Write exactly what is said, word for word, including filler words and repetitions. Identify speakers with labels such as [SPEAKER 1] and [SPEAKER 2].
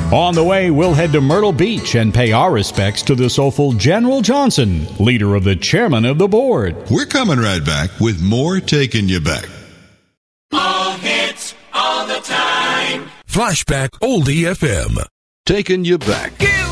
[SPEAKER 1] On the way, we'll head to Myrtle Beach and pay our respects to the soulful General Johnson, leader of the chairman of the board.
[SPEAKER 2] We're coming right back with more Taking You Back.
[SPEAKER 3] All hits, all the time.
[SPEAKER 4] Flashback Oldie F M.
[SPEAKER 2] Taking You Back.
[SPEAKER 3] Give